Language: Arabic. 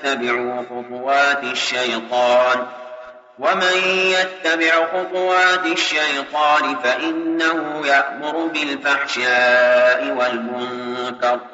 تتبعوا خطوات الشيطان، ومن يتبع خطوات الشيطان فإنه يأمر بالفحشاء والمنكر